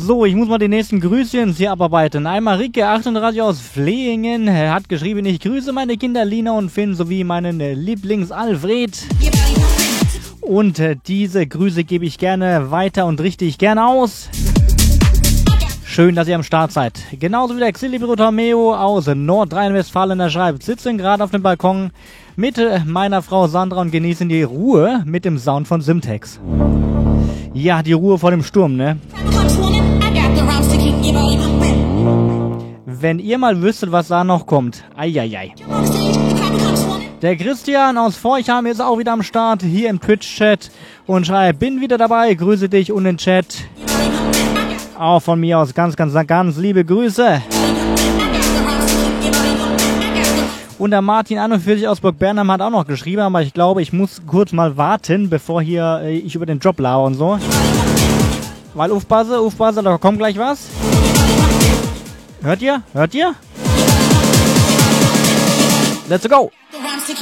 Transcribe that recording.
So, ich muss mal die nächsten Grüßchen hier abarbeiten. Einmal Ricke 38 aus Flehingen. Er hat geschrieben, ich grüße meine Kinder Lina und Finn sowie meinen Lieblings-Alfred. Und diese Grüße gebe ich gerne weiter und richte ich gerne aus. Schön, dass ihr am Start seid. Genauso wie der Xilibro Tomeo aus Nordrhein-Westfalen, der schreibt, sitzen gerade auf dem Balkon mit meiner Frau Sandra und genießen die Ruhe mit dem Sound von Simtex. Ja, die Ruhe vor dem Sturm, ne? Wenn ihr mal wüsstet, was da noch kommt. Eieiei. Der Christian aus Forchheim ist auch wieder am Start, hier im Twitch-Chat und schreibt, bin wieder dabei, grüße dich und den Chat. Auch von mir aus ganz liebe Grüße. Und der Martin 41 aus Burg Bernheim hat auch noch geschrieben, aber ich glaube, ich muss kurz mal warten, bevor hier ich über den Job laber und so. Weil aufpasse, da kommt gleich was. Hört ihr? Let's go!